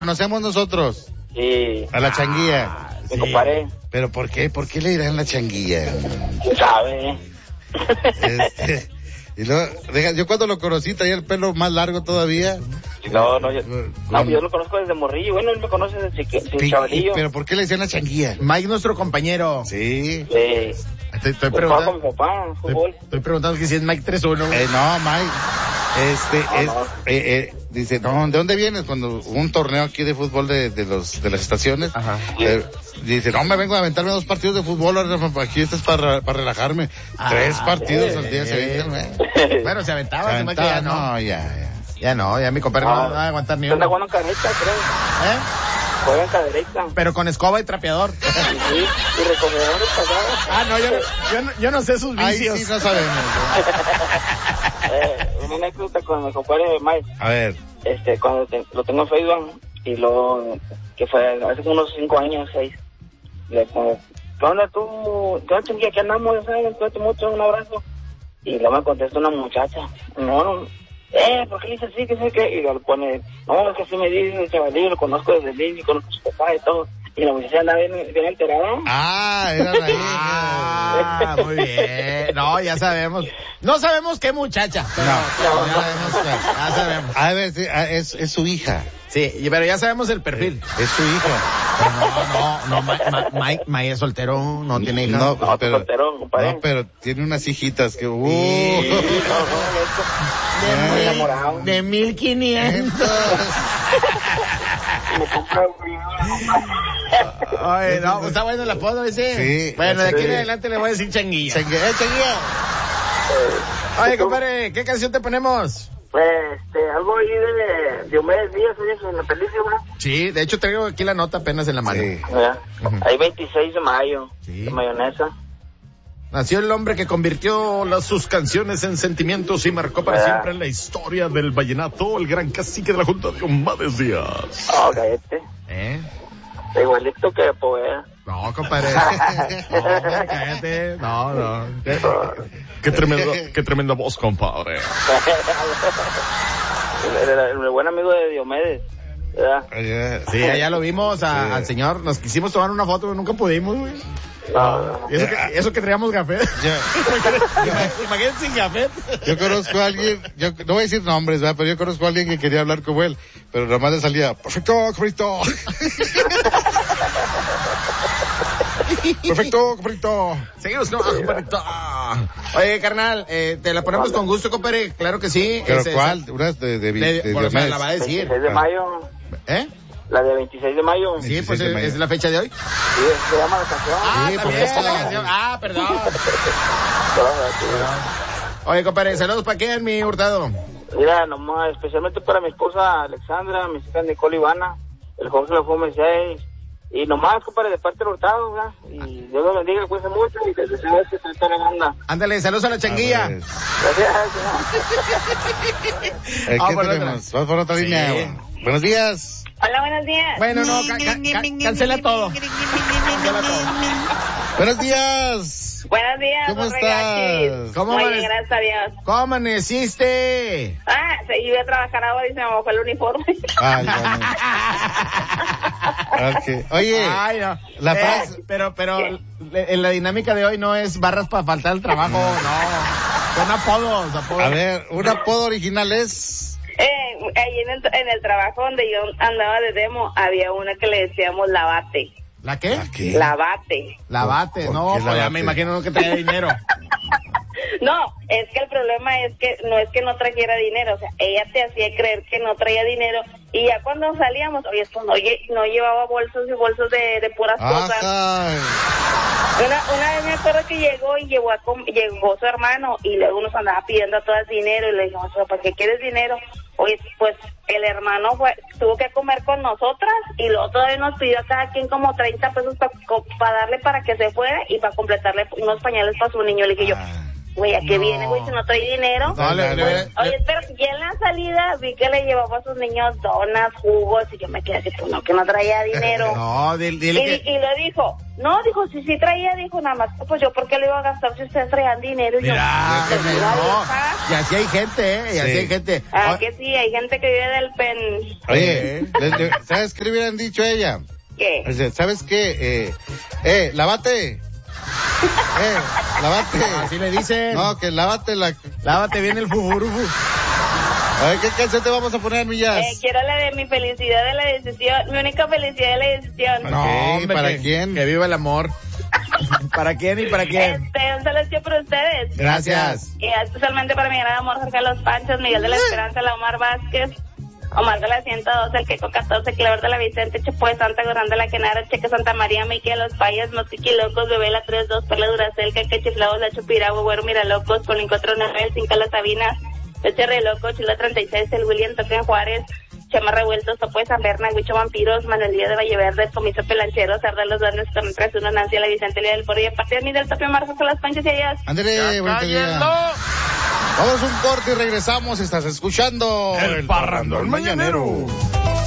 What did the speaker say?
conocemos nosotros. Sí. A la changuilla. Me comparé. ¿Pero por qué? ¿Por qué le dirán la changuilla? ¿Quién sabe? Y luego, yo cuando lo conocí traía el pelo más largo todavía. No, yo lo conozco desde morrillo. Bueno, él me conoce desde chavalillo. ¿Pero por qué le decían la changuilla? Mike, nuestro compañero. Sí. Estoy preguntando. Con mi papá, fútbol. Estoy preguntando que si es Mike 3-1. No, Mike. Dice, no, ¿de dónde vienes? Cuando hubo un torneo aquí de fútbol de las estaciones. Ajá. Dice, no, me vengo a aventarme 2 partidos de fútbol, aquí estás para relajarme. 3 partidos al día se aventan, Bueno, se aventaba. Se aventaba, no, ya. Ya no, ya mi compadre no va a aguantar ni uno. Anda jugando caderita, creo. Juega en caderita. Pero con escoba y trapeador. Sí, y recogedores pasados. Yo no sé sus vicios. Ahí sí no sabemos. Una anécdota con mi compadre Mike. A ver. Cuando lo tengo en Facebook, y luego, que fue hace como unos 5 años, 6. Le pongo, ¿qué onda tú? ¿Qué onda, chinguilla? ¿Qué andamos? Ya sabes, cuídate mucho, un abrazo. Y luego me contesta una muchacha. No, ¿por qué le dice así? ¿Qué sé qué? Y le pone, no, es que así me dice el chavalillo, lo conozco desde niño, conozco a su papá y todo. Y la muchacha anda bien enterada. Era ahí. Muy bien. No, ya sabemos. No sabemos qué muchacha. Pero ya sabemos. A ver, sí, es su hija. Sí, pero ya sabemos el perfil. Es su hija. No, Mike es soltero, no tiene hija. No, pero soltero, compadre. No, pero tiene unas hijitas que... Muy enamorado. De 1500. Ay, no, pues está bueno el apodo ese. Sí. Bueno, de aquí en adelante le voy a decir changuilla. Changuilla. Oye, compadre, ¿qué canción te ponemos? Pues, algo ahí de Diomedes Díaz, ¿sí? En la película. Sí, de hecho traigo aquí la nota apenas en la mano. Sí. Ahí 26 de mayo, Sí. de mayonesa. Nació el hombre que convirtió sus canciones en sentimientos y marcó para siempre en la historia del vallenato, el gran cacique de la Junta, Diomedes Díaz. Cállate. Igualito que Poeta. No, compadre. No, cállate. No. Qué tremenda voz, compadre. El buen amigo de Diomedes, ¿verdad? Sí, ya lo vimos al señor. Nos quisimos tomar una foto, pero nunca pudimos, güey. Eso que traíamos gafet. Imagínate sin gafet. Yo conozco a alguien, no voy a decir nombres, ¿verdad? Pero yo conozco a alguien que quería hablar como él, pero nada más le salía, perfecto, compadrito. Perfecto, compadrito. Seguimos, no, compadrito. Oye, carnal, te la ponemos con gusto, compadre. Claro que sí. ¿Pero cuál? Una de Diomedes. La va a decir. 26 de mayo. La de 26 de mayo. Sí, pues es la fecha de hoy. Sí, se llama la canción. Sí, También por eso. la canción. Perdón. Oye, compadre, saludos para quién, mi Hurtado. Mira, nomás, especialmente para mi esposa Alexandra, mis hijas Nicole y Ivana, el Jorge Lafume 6, y nomás, compadre, de parte del Hurtado, ¿verdad? Y Dios los bendiga, cuídense mucho y que les deseo que se toda la banda. Ándale, saludos a la changuilla. Gracias. ¿Qué tenemos? Vamos por otra línea. Buenos días. Hola, buenos días. Bueno, no, cancela todo. Buenos días. Buenos días. ¿Cómo estás? Muy bien, gracias a Dios. ¿Cómo amaneciste? Seguí a trabajar ahora y se me mojó el uniforme. Okay. Oye, no. La frase... Pero en la dinámica de hoy no es barras para faltar el trabajo, no. Son apodos. A ver, un apodo original es... Ahí en el trabajo donde yo andaba de demo, había una que le decíamos lavate. ¿La qué? Lavate. Lavate, no, pues ya me imagino que traía dinero. No, es que el problema es que no trajera dinero, o sea, ella te hacía creer que no traía dinero y ya cuando salíamos, oye, esto no llevaba bolsos y bolsos de puras cosas. Una vez me acuerdo que llegó y llegó su hermano y luego nos andaba pidiendo a todas dinero y le dijimos, ¿para qué quieres dinero? Oye, pues el hermano tuvo que comer con nosotras y luego todavía nos pidió a cada quien como 30 pesos para darle para que se fuera y para completarle unos pañales para su niño. Le dije yo, güey, ¿a qué viene, güey, si no trae dinero? Oye, pero ya en la salida vi que le llevaba a sus niños donas, jugos, y yo me quedé así, pues no, que no traía dinero. No, dile y lo dijo, No, dijo, sí traía, dijo, nada más, pues yo, ¿por qué le iba a gastar si ustedes traían dinero? Y Mira, yo, y así hay gente, y así hay gente. Ah, que sí, hay gente que vive del pen. Oye, ¿sabes qué le hubieran dicho a ella? ¿Qué? ¿Sabes qué? Lávate. Lávate. Así le dicen. No, que lávate bien el fufurufu. A ver, ¿qué canción te vamos a poner, Millas? Quiero la de mi felicidad de la decisión, mi única felicidad de la decisión. No, hombre, ¿para quién? Que viva el amor. ¿Para quién y para quién? Un saludo por ustedes. Gracias. Y especialmente para mi gran amor, Jorge Los Panchos, Miguel de la Esperanza, la Omar Vázquez, Omar de la 112, el Queco 14, Clever de la Vicente, Chepo de Santa, Gorrán de la Quenara, Cheque Santa María, Miquel Los Payas, Motiqui Locos, Bebé la 32, Perla Duracel, Caque Chiflados, La Chupiragua, Güero Mira Locos, Polín 49, el Cinca La Sabina, Leche Re Loco, Chilo 36, el William Toque en Juárez, Chema Revueltos, Topo de San Berna, Huicho Vampiros, Manuel Díaz de Valleverde, Comiso Pelanchero, Cerda Los Duendes, con 31, Nancy La Vicente, Lía del Porro, y a partir de mí del Topio Marcos con las Panchas y ellas. Ándale, buen día. Vamos a un corte y regresamos. Estás escuchando el Parrandón Mañanero.